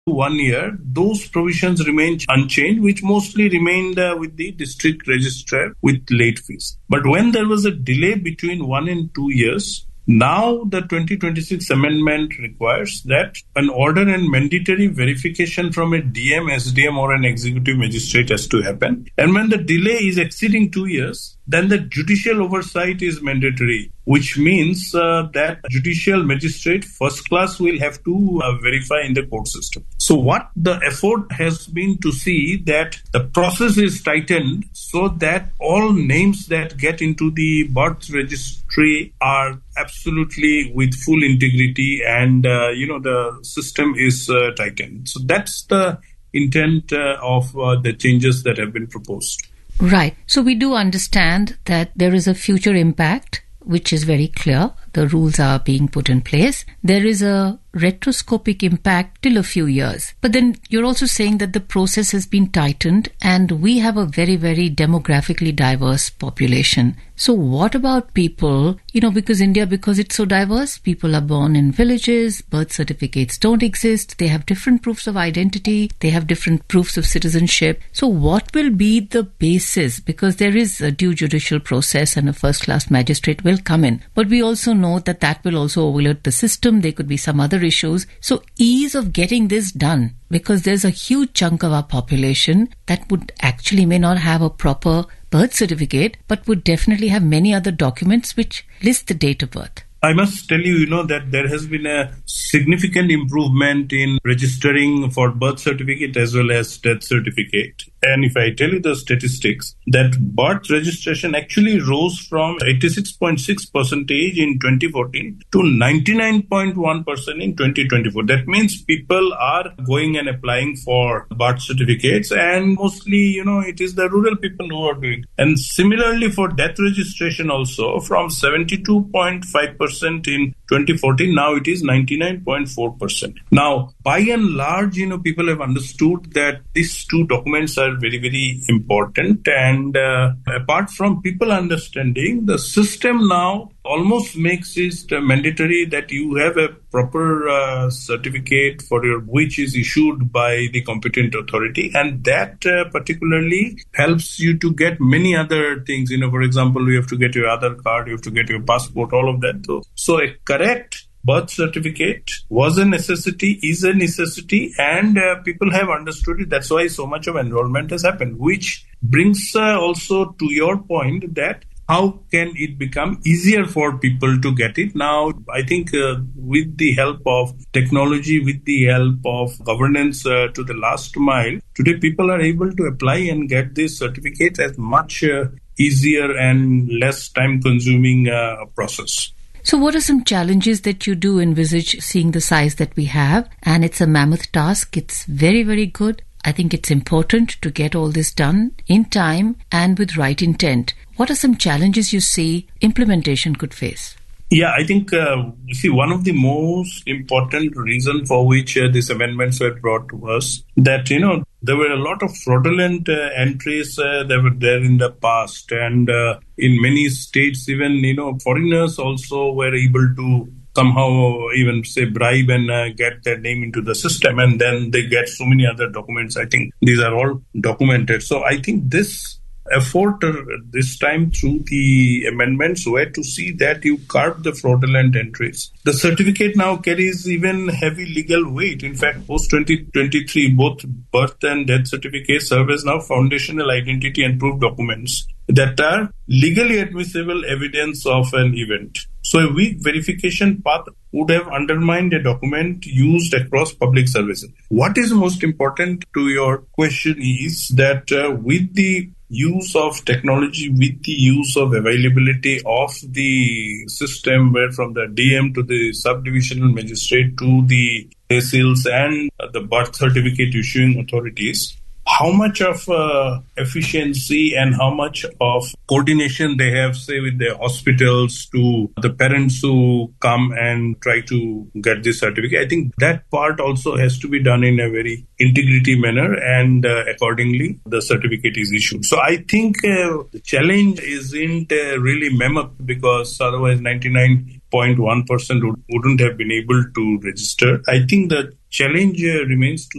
1 year, those provisions remain unchanged, which mostly remained with the district registrar with late fees. But when there was a delay between 1 and 2 years, now the 2026 amendment requires that an order and mandatory verification from a DM, SDM or an executive magistrate has to happen. And when the delay is exceeding 2 years, then the judicial oversight is mandatory, which means that judicial magistrate first class will have to verify in the court system. So what the effort has been to see that the process is tightened so that all names that get into the birth registry are absolutely with full integrity and, the system is tightened. So that's the intent of the changes that have been proposed. Right. So we do understand that there is a future impact, which is very clear. The rules are being put in place. There is a retroscopic impact till a few years. But then you're also saying that the process has been tightened and we have a very, very demographically diverse population. So what about people, because it's so diverse, people are born in villages, birth certificates don't exist, they have different proofs of identity, they have different proofs of citizenship. So what will be the basis? Because there is a due judicial process and a first-class magistrate will come in. But we also know that will also overload the system. There could be some other issues. So ease of getting this done, because there's a huge chunk of our population that would actually may not have a proper birth certificate, but would definitely have many other documents which list the date of birth. I must tell you, that there has been a significant improvement in registering for birth certificate as well as death certificate. And if I tell you the statistics, that birth registration actually rose from 86.6% in 2014 to 99.1% in 2024. That means people are going and applying for birth certificates, and mostly, it is the rural people who are doing. And similarly for death registration also, from 72.5% in 2014, now it is 99.4%. Now, by and large, people have understood that these two documents are very, very important. And apart from people understanding, the system now almost makes it mandatory that you have a proper certificate for which is issued by the competent authority, and that particularly helps you to get many other things. For example, you have to get your Aadhaar card, you have to get your passport, all of that. So a correct birth certificate was a necessity, is a necessity, and people have understood it. That's why so much of enrollment has happened, which brings also to your point that how can it become easier for people to get it? Now, I think with the help of technology, with the help of governance to the last mile, today people are able to apply and get this certificate as much easier and less time-consuming process. So what are some challenges that you do envisage, seeing the size that we have? And it's a mammoth task. It's very, very good. I think it's important to get all this done in time and with right intent. What are some challenges you see implementation could face? Yeah, I think, one of the most important reasons for which these amendments were brought was that, there were a lot of fraudulent entries that were there in the past. And in many states, even, foreigners also were able to somehow even say bribe and get their name into the system. And then they get so many other documents. I think these are all documented. So I think this effort this time through the amendments were to see that you curb the fraudulent entries. The certificate now carries even heavy legal weight. In fact, post-2023, both birth and death certificates serve as now foundational identity and proof documents that are legally admissible evidence of an event. So a weak verification path would have undermined a document used across public services. What is most important to your question is that with the use of technology, with the use of availability of the system, where from the DM to the subdivisional magistrate to the tehsils and the birth certificate issuing authorities, how much of efficiency and how much of coordination they have, say, with the hospitals to the parents who come and try to get this certificate. I think that part also has to be done in a very integrity manner, and accordingly the certificate is issued. So I think the challenge isn't really mammoth, because otherwise 99.1% wouldn't have been able to register. I think the challenge remains to